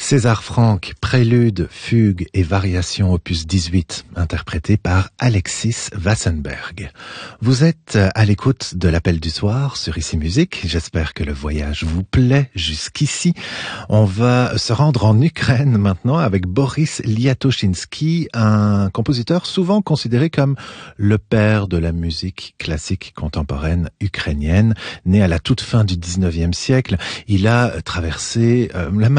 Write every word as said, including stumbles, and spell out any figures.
César Franck, prélude, fugue et variation opus dix-huit, interprété par Alexis Wassenberg. Vous êtes à l'écoute de l'appel du soir sur Ici Musique. J'espère que le voyage vous plaît jusqu'ici. On va se rendre en Ukraine maintenant avec Boris Liatoshinsky, un compositeur souvent considéré comme le père de la musique classique contemporaine ukrainienne. Né à la toute fin du dix-neuvième siècle, il a traversé euh, la